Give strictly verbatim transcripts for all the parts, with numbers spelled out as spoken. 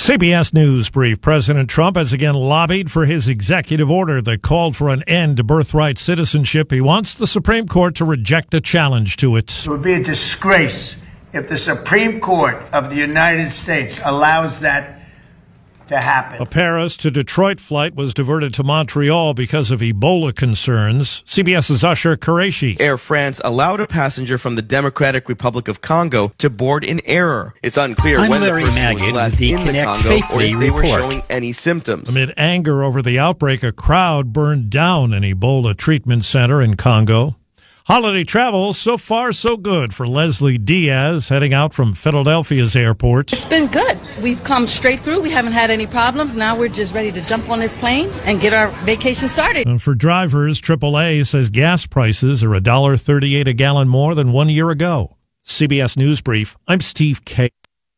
C B S News brief. President Trump has again lobbied for his executive order that called for an end to birthright citizenship. He wants the Supreme Court to reject a challenge to it. It would be a disgrace if the Supreme Court of the United States allows that to happen. A Paris to Detroit flight was diverted to Montreal because of Ebola concerns. CBS's Usher Qureshi. Air France allowed a passenger from the Democratic Republic of Congo to board in error. It's unclear I'm when Larry the person Magid was last with the in the Connect Congo or Safely if they were report. showing any symptoms. Amid anger over the outbreak, a crowd burned down an Ebola treatment center in Congo. Holiday travel, so far so good for Leslie Diaz, heading out from Philadelphia's airport. It's been good. We've come straight through. We haven't had any problems. Now we're just ready to jump on this plane and get our vacation started. And for drivers, triple A says gas prices are one dollar and thirty-eight cents a gallon more than one year ago. C B S News Brief, I'm Steve Kay.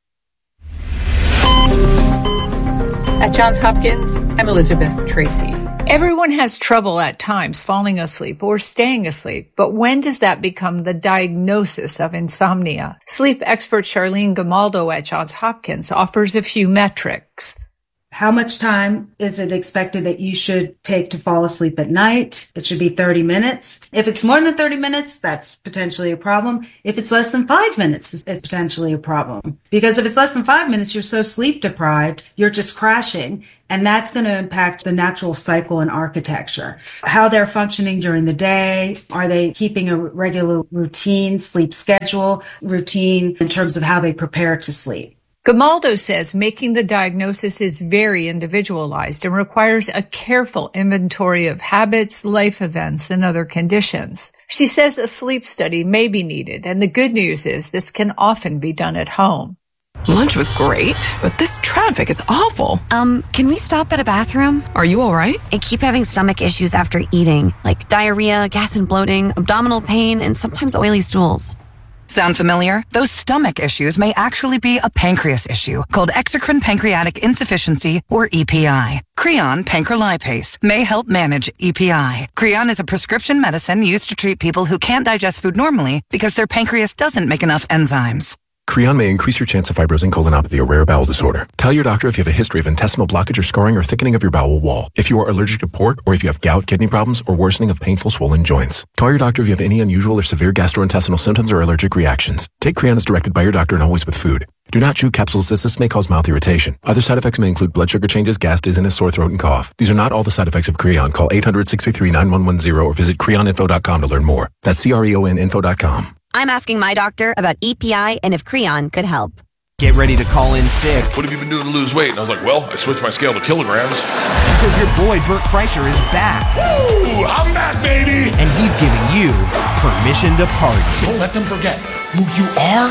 At Johns Hopkins, I'm Elizabeth Tracy. Everyone has trouble at times falling asleep or staying asleep, but when does that become the diagnosis of insomnia? Sleep expert Charlene Gamaldo at Johns Hopkins offers a few metrics. How much time is it expected that you should take to fall asleep at night? It should be thirty minutes. If it's more than thirty minutes, that's potentially a problem. If it's less than five minutes, it's potentially a problem. Because if it's less than five minutes, you're so sleep deprived, you're just crashing. And that's going to impact the natural cycle and architecture. How they're functioning during the day. Are they keeping a regular routine, sleep schedule, routine in terms of how they prepare to sleep? Gamaldo says making the diagnosis is very individualized and requires a careful inventory of habits, life events, and other conditions. She says a sleep study may be needed, and the good news is this can often be done at home. Lunch was great, but this traffic is awful. Um, can we stop at a bathroom? Are you all right? I keep having stomach issues after eating, like diarrhea, gas and bloating, abdominal pain, and sometimes oily stools. Sound familiar? Those stomach issues may actually be a pancreas issue called exocrine pancreatic insufficiency, or E P I. Creon pancrelipase may help manage E P I. Creon is a prescription medicine used to treat people who can't digest food normally because their pancreas doesn't make enough enzymes. Creon may increase your chance of fibrosing colonopathy, a rare bowel disorder. Tell your doctor if you have a history of intestinal blockage or scarring or thickening of your bowel wall, if you are allergic to pork, or if you have gout, kidney problems, or worsening of painful swollen joints. Call your doctor if you have any unusual or severe gastrointestinal symptoms or allergic reactions. Take Creon as directed by your doctor and always with food. Do not chew capsules as this may cause mouth irritation. Other side effects may include blood sugar changes, gas, dizziness, sore throat, and cough. These are not all the side effects of Creon. Call eight hundred, six three three, nine one one zero or visit creon info dot com to learn more. That's C R E O N info dot com. I'm asking my doctor about E P I and if Creon could help. Get ready to call in sick. What have you been doing to lose weight? And I was like, well, I switched my scale to kilograms. Because your boy Bert Kreischer is back. Woo! I'm back, baby! And he's giving you permission to party. Don't let them forget who you are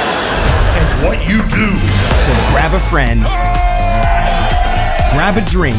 and what you do. So grab a friend, grab a drink,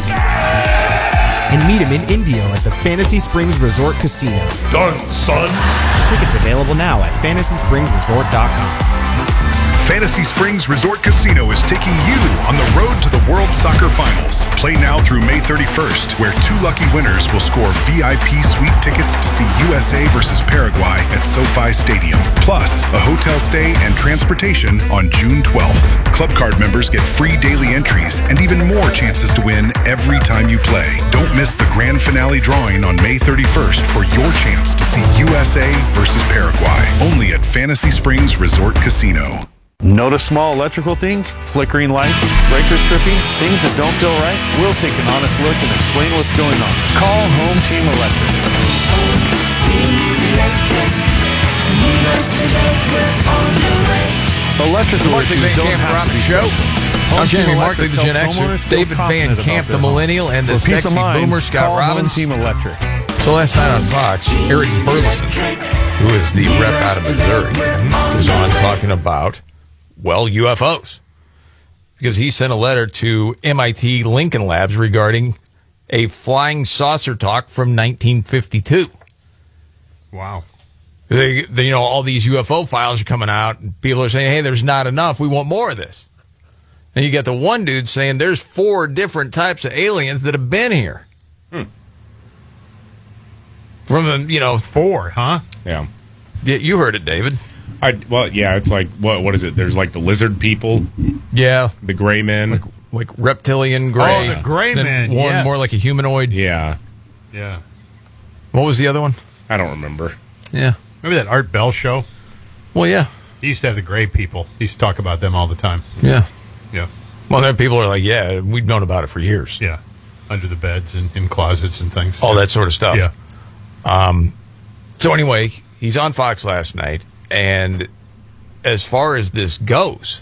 and meet him in Indio at the Fantasy Springs Resort Casino. Done, son. Tickets available now at fantasy springs resort dot com. Fantasy Springs Resort Casino is taking you on the road to the World Soccer Finals. Play now through May thirty-first, where two lucky winners will score V I P suite tickets to see U S A versus Paraguay at SoFi Stadium. Plus, a hotel stay and transportation on June twelfth. Club card members get free daily entries and even more chances to win every time you play. Don't miss the grand finale drawing on May thirty-first for your chance to see U S A versus Paraguay. Only at Fantasy Springs Resort Casino. Notice small electrical things, flickering lights, breaker tripping, things that don't feel right? We'll take an honest look and explain what's going on. Call Home Team Electric. Home Team Electric. Need us to know we're on the way. Electrical Mark issues Van don't Camp have around to the be show. special. I'm Jamie Markley, the Gen Homeowners Xer. feel David Van confident Camp, about the their home. Millennial, and the For peace of sexy mind, boomer, Scott call Robbins. Home Team Electric. So last night on Fox, Eric Burleson, who is the rep out of Missouri, was on talking about, well, U F Os. Because he sent a letter to M I T Lincoln Labs regarding a flying saucer talk from nineteen fifty-two. Wow. They, they, you know, all these U F O files are coming out, and people are saying, hey, there's not enough. We want more of this. And you get the one dude saying there's four different types of aliens that have been here. Hmm. From the, you know, four, huh? Yeah. You heard it, David. I, well, yeah, it's like, what? What is it? There's like the lizard people. Yeah. The gray men. Like like reptilian gray. Oh, the gray then man, One yes. more like a humanoid. Yeah. Yeah. What was the other one? I don't remember. Yeah. Remember that Art Bell show? Well, yeah. He used to have the gray people. He used to talk about them all the time. Yeah. Yeah. Well, then people are like, yeah, we've known about it for years. Yeah. Under the beds and in closets and things. All that sort of stuff. Yeah. Um, so anyway, he's on Fox last night, and as far as this goes,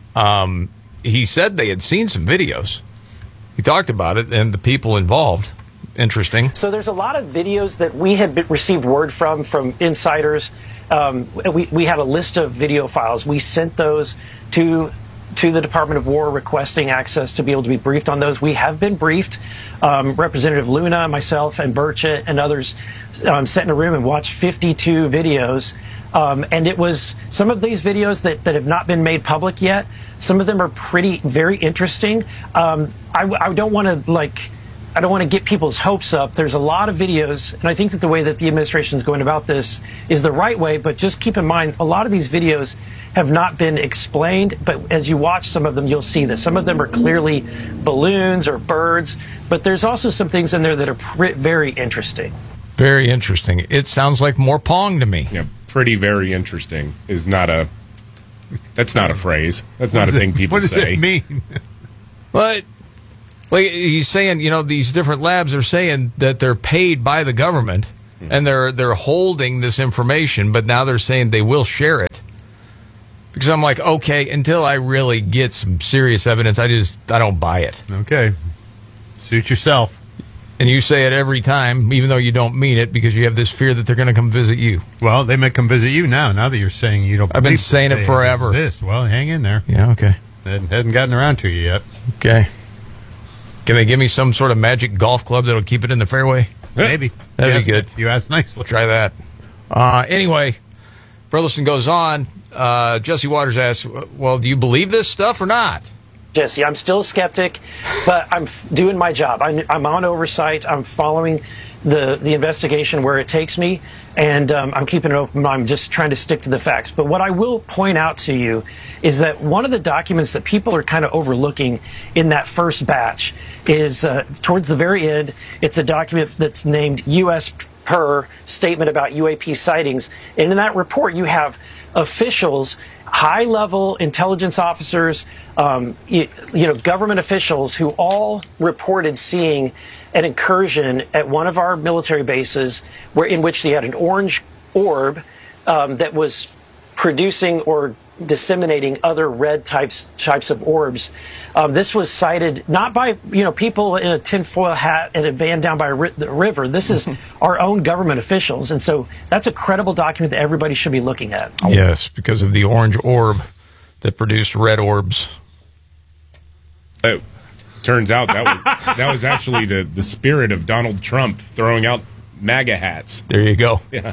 um, he said they had seen some videos. He talked about it and the people involved. Interesting. So there's a lot of videos that we had been, received word from from insiders. Um, we we have a list of video files. We sent those to to the Department of War requesting access to be able to be briefed on those. We have been briefed. Um, Representative Luna, myself, and Burchett and others um, sat in a room and watched fifty-two videos. Um, and it was some of these videos that, that have not been made public yet. Some of them are pretty, very interesting. Um, I, I don't want to, like, I don't want to get people's hopes up. There's a lot of videos, and I think that the way that the administration is going about this is the right way, but just keep in mind, a lot of these videos have not been explained, but as you watch some of them, you'll see this. Some of them are clearly balloons or birds, but there's also some things in there that are pr- very interesting. Very interesting. It sounds like more Pong to me. Yeah, pretty very interesting is not a, that's not a phrase. That's not a thing people what does say. it mean? But like he's saying, you know, these different labs are saying that they're paid by the government and they're they're holding this information, but now they're saying they will share it. Because I'm like, okay, until I really get some serious evidence, I just I don't buy it. Okay. Suit yourself. And you say it every time, even though you don't mean it, because you have this fear that they're going to come visit you. Well, they may come visit you now, now that you're saying you don't I've been believe saying it they forever. exist. Well, hang in there. Yeah, okay. It hasn't gotten around to you yet. Okay. Can they give me some sort of magic golf club that'll keep it in the fairway? Maybe. That'd Yes, be good. You asked nicely. Try that. Uh, anyway, Burleson goes on. Uh, Jesse Waters asks, well, do you believe this stuff or not? Jesse, I'm still a skeptic, but I'm f- doing my job. I'm, I'm on oversight. I'm following the the investigation where it takes me, and um, I'm keeping an open mind. I'm just trying to stick to the facts. But what I will point out to you is that one of the documents that people are kind of overlooking in that first batch is uh, towards the very end. It's a document that's named U S P R R Statement about U A P Sightings, and in that report you have officials, high-level intelligence officers, um, you, you know, government officials who all reported seeing an incursion at one of our military bases, where in which they had an orange orb um, that was producing or disseminating other red types types of orbs. Um, this was cited not by you know people in a tinfoil hat and a van down by a ri- the river. This is our own government officials, and so that's a credible document that everybody should be looking at. Yes, because of the orange orb that produced red orbs. Oh, turns out that was, that was actually the, the spirit of Donald Trump throwing out MAGA hats. There you go. Yeah.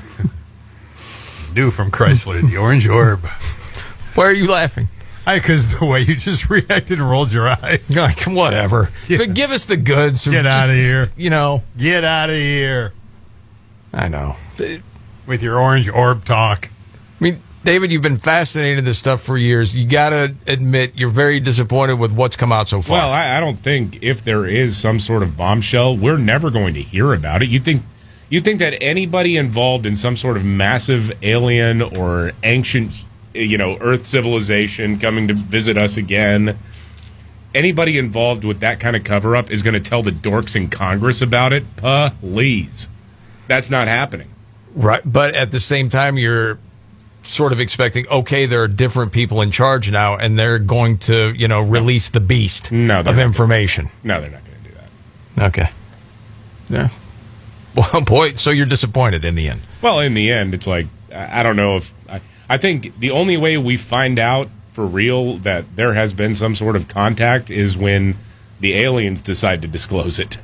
New from Chrysler, the orange orb. Why are you laughing? Because the way you just reacted and rolled your eyes. Like, whatever. Yeah. But give us the goods. Get out of here. You know. Get out of here. I know. With your orange orb talk. I mean, David, you've been fascinated in this stuff for years. You got to admit you're very disappointed with what's come out so far. Well, I, I don't think if there is some sort of bombshell, we're never going to hear about it. You think you think that anybody involved in some sort of massive alien or ancient, you know, Earth civilization coming to visit us again, anybody involved with that kind of cover-up is going to tell the dorks in Congress about it? Please. That's not happening. Right, but at the same time, you're sort of expecting, okay, there are different people in charge now, and they're going to, you know, release the beast no, of information. No, they're not going to do that. Okay. Yeah. Well, boy, so you're disappointed in the end. Well, in the end, it's like, I don't know if... I, I think the only way we find out for real that there has been some sort of contact is when the aliens decide to disclose it.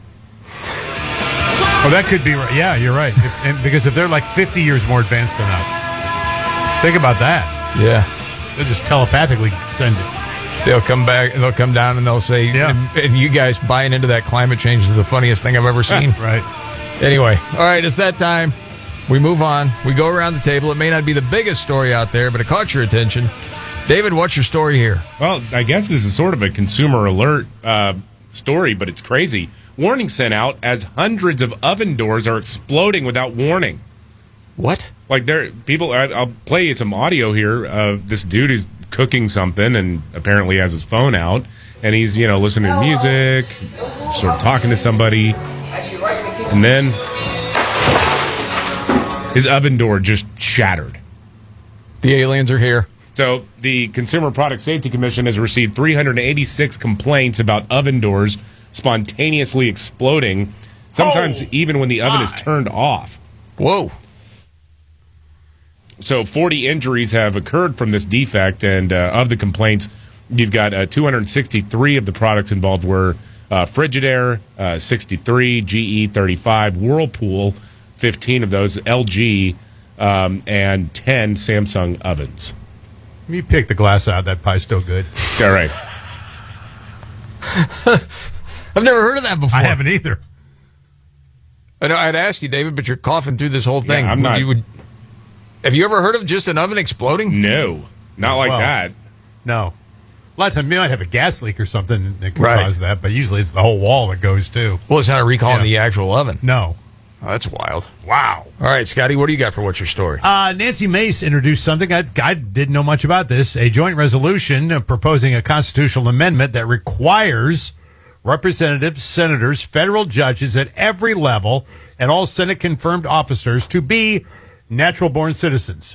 Oh, that could be right. Yeah, you're right. If, and because if they're like fifty years more advanced than us, think about that. Yeah. They'll just telepathically send it. They'll come back, they'll come down, and they'll say, Yeah. and, and you guys buying into that climate change is the funniest thing I've ever seen. Right. Anyway, all right, it's that time. We move on. We go around the table. It may not be the biggest story out there, but it caught your attention. David, what's your story here? Well, I guess this is sort of a consumer alert uh, story, but it's crazy. Warning sent out as hundreds of oven doors are exploding without warning. What? Like there, people. I, I'll play you some audio here. Uh, this dude is cooking something and apparently has his phone out, and he's you know listening to music, sort of talking to somebody, and then his oven door just shattered. The aliens are here. So the Consumer Product Safety Commission has received three hundred eighty-six complaints about oven doors spontaneously exploding, sometimes oh, even when the oven my. is turned off. Whoa. So forty injuries have occurred from this defect, and uh, of the complaints, you've got uh, two hundred sixty-three of the products involved were uh, Frigidaire, uh, sixty-three, G E, thirty-five, Whirlpool, fifteen of those, L G, um, and ten Samsung ovens. You pick the glass out. That pie's still good. All right. I've never heard of that before. I haven't either. I know I'd ask you, David, but you're coughing through this whole thing. Yeah, I'm would not. You would, have you ever heard of just an oven exploding? No, not like Well, that. No. A lot of times you might have a gas leak or something that can Right. cause that, but usually it's the whole wall that goes too. Well, it's not a recall Yeah. in the actual oven. No. Oh, that's wild. Wow. All right, Scotty, what do you got for what's your story? Uh, Nancy Mace introduced something. I, I didn't know much about this. A joint resolution uh, proposing a constitutional amendment that requires representatives, senators, federal judges at every level, and all Senate-confirmed officers to be natural-born citizens.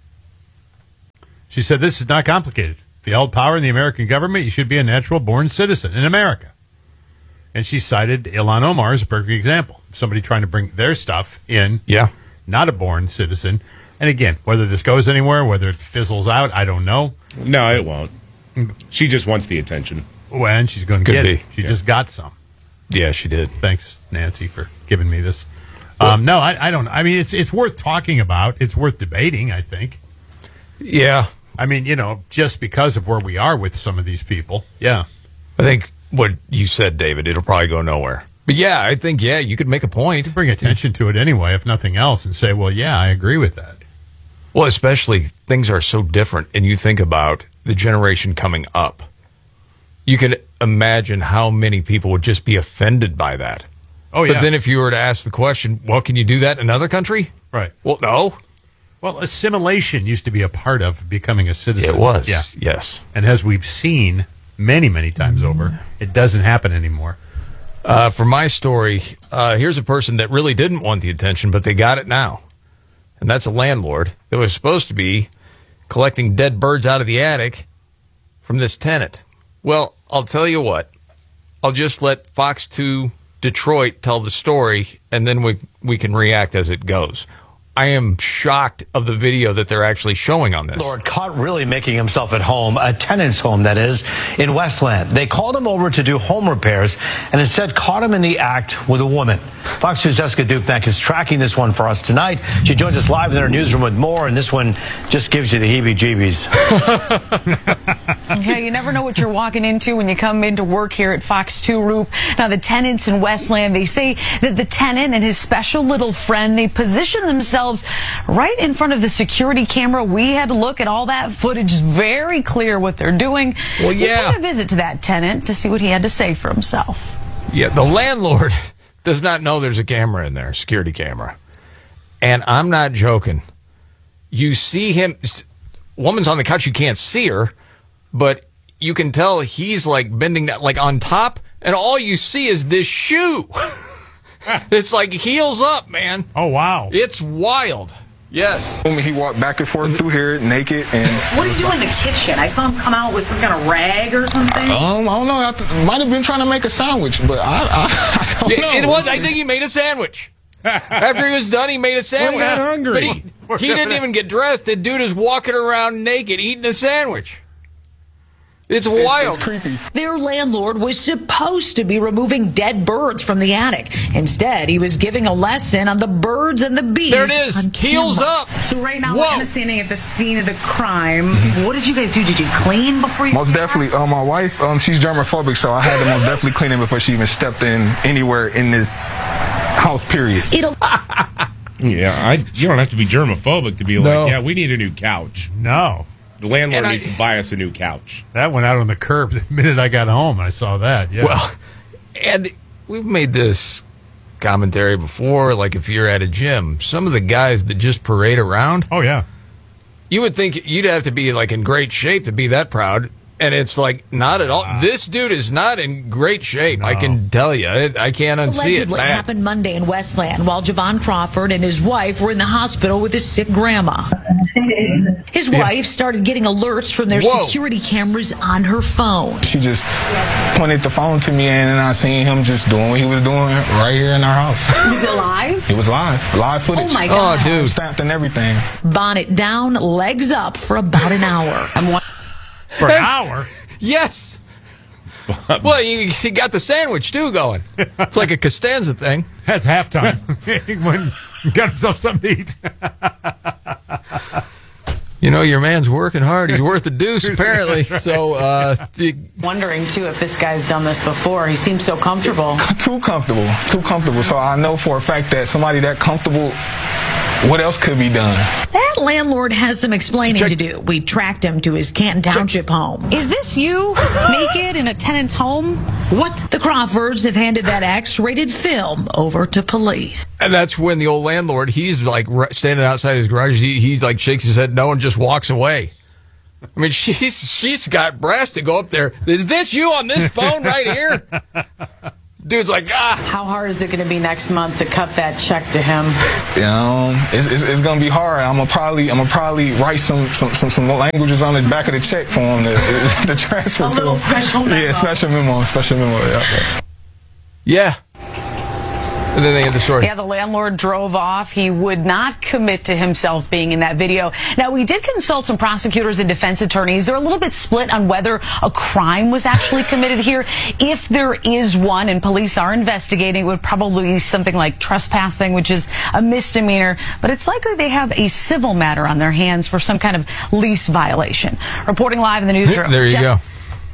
She said this is not complicated. If you held power in the American government, you should be a natural-born citizen in America. And she cited Ilhan Omar as a perfect example. Somebody trying to bring their stuff in, yeah, not a born citizen. And again, whether this goes anywhere, whether it fizzles out, I don't know. No, it won't. She just wants the attention. When she's going to Could get be. it. She Yeah. just got some. Yeah, she did. Thanks, Nancy, for giving me this. Um, no, I, I don't. I mean, it's it's worth talking about. It's worth debating, I think. Yeah. I mean, you know, just because of where we are with some of these people. Yeah. I think what you said, David, it'll probably go nowhere. But yeah, I think, yeah, you could make a point. Bring attention to it anyway, if nothing else, and say, well, yeah, I agree with that. Well, especially things are so different, and you think about the generation coming up. You can imagine how many people would just be offended by that. Oh, yeah. But then if you were to ask the question, well, can you do that in another country? Right. Well, no. Well, assimilation used to be a part of becoming a citizen. It was, Yeah. yes. And as we've seen many, many times over, it doesn't happen anymore. Uh, for my story, uh, here's a person that really didn't want the attention, but they got it now. And that's a landlord that was supposed to be collecting dead birds out of the attic from this tenant. Well, I'll tell you what. I'll just let Fox two Detroit tell the story, and then we we can react as it goes. I am shocked of the video that they're actually showing on this. Lord caught really making himself at home, a tenant's home that is, in Westland. They called him over to do home repairs and instead caught him in the act with a woman. Fox two's Jessica Dupnack is tracking this one for us tonight. She joins us live in our newsroom with more, and this one just gives you the heebie-jeebies. Yeah, you never know what you're walking into when you come into work here at Fox two Roop. Now, the tenants in Westland, they say that the tenant and his special little friend, they position themselves right in front of the security camera. We had to look at all that footage. It's very clear what they're doing. Well, yeah. We paid a visit to that tenant to see what he had to say for himself. Yeah, the landlord does not know there's a camera in there, security camera. And I'm not joking. You see him, woman's on the couch, you can't see her, but you can tell he's like bending that, like on top, and all you see is this shoe. It's like heels up, man. Oh, wow. It's wild. Yes. He walked back and forth through here naked. And What did you do in the kitchen? I saw him come out with some kind of rag or something. Um, I don't know. I th- might have been trying to make a sandwich, but I, I, I don't It, know. it was, I think he made a sandwich. After he was done, he made a sandwich. Well, he got hungry. But he, he didn't even get dressed. The dude is walking around naked eating a sandwich. It's wild. It's, it's creepy. Their landlord was supposed to be removing dead birds from the attic. Instead, he was giving a lesson on the birds and the bees. There it is. on Heels camera. up. So right now, Whoa. we're kind of standing at the scene of the crime. What did you guys do? Did you clean before you? Most definitely. Uh, my wife, um, she's germophobic, so I had to most definitely clean it before she even stepped in anywhere in this house, period. It'll. Yeah, I. You don't have to be germophobic to be No. like, yeah, we need a new couch. No. The landlord And needs I- to buy us a new couch. That went out on the curb the minute I got home. I saw that. Yeah. Well, and we've made this commentary before, like if you're at a gym, some of the guys that just parade around. Oh, yeah. You would think you'd have to be like in great shape to be that proud. And it's like, not at all. This dude is not in great shape. I can tell you. It, I can't unsee it. Allegedly Bad. happened Monday in Westland while Javon Crawford and his wife were in the hospital with his sick grandma. His Yeah. wife started getting alerts from their Whoa. security cameras on her phone. She just pointed the phone to me, and then I seen him just doing what he was doing right here in our house. Was it live? It was live. Live footage. Oh, my God. Oh, dude. Stamped and everything. Bonnet down, legs up for about an hour. I'm wa- For an hour? Yes. Well, you, you got the sandwich, too, going. It's like a Costanza thing. That's halftime. He went and got himself something to eat. You know, your man's working hard. He's worth a deuce, apparently. That's right. So, uh, the, Wondering, too, if this guy's done this before. He seems so comfortable. Too comfortable. Too comfortable. So I know for a fact that somebody that comfortable, what else could be done? That landlord has some explaining to do. We tracked him to his Canton Township home. Is this you, naked in a tenant's home? What? The Crawfords have handed that X-rated film over to police. and that's when the old landlord, he's like r- standing outside his garage. He, he like shakes his head no and just walks away. I mean, she's she's got brass to go up there. Is this you on this phone right here? Dude's like, ah. How hard is it going to be next month to cut that check to him? You know, it's, it's, it's gonna be hard. I'm gonna probably I'm gonna probably write some some, some, some languages on the back of the check for him to, to transfer A to little him. special memo. Yeah, special memo, special memo. Yeah. Yeah. And then they end the story. Yeah, the landlord drove off. He would not commit to himself being in that video. Now, we did consult some prosecutors and defense attorneys. They're a little bit split on whether a crime was actually committed here. If there is one, and police are investigating, it would probably be something like trespassing, which is a misdemeanor. But it's likely they have a civil matter on their hands for some kind of lease violation. Reporting live in the newsroom. There you Jeff- go.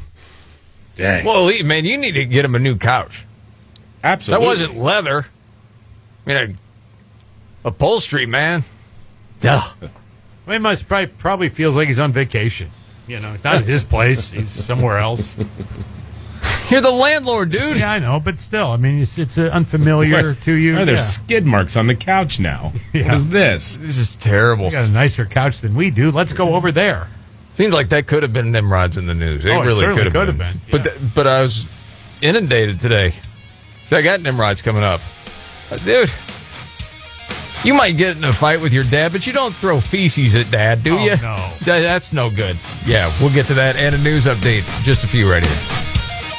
Dang. Well, Lee, man, you need to get him a new couch. Absolutely. That wasn't leather. I mean, a upholstery, man. Yeah. He must probably, probably feels like he's on vacation. You know, not at his place. He's somewhere else. You're the landlord, dude. Yeah, I know, but still, I mean, it's it's uh, unfamiliar What? to you. Oh, there's Yeah. skid marks on the couch now. Yeah. What is this? This is terrible. You got a nicer couch than we do. Let's go over there. Seems like that could have been Nimrod's in the news. It Oh, it really certainly could have could have been. been, But th- but I was inundated today. So I got Nimrod's coming up. Uh, dude, you might get in a fight with your dad, but you don't throw feces at dad, do Oh, you? no. That, that's no good. Yeah, we'll get to that and a news update. Just a few right here.